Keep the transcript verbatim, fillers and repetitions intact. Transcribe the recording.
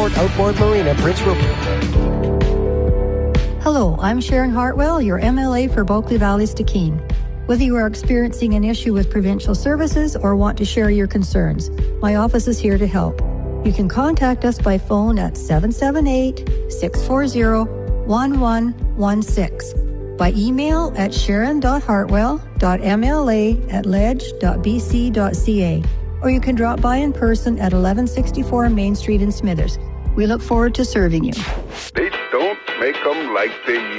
Port Outboard Marina, Prince Rupert. Hello, I'm Sharon Hartwell, your M L A for Bulkley Valley's Stikine. Whether you are experiencing an issue with provincial services or want to share your concerns, my office is here to help. You can contact us by phone at seven seven eight, six four zero, one one one six, by email at sharon dot hartwell dot m l a at ledge dot b c dot c a, or you can drop by in person at eleven sixty-four Main Street in Smithers. We look forward to serving you. They don't make 'em like they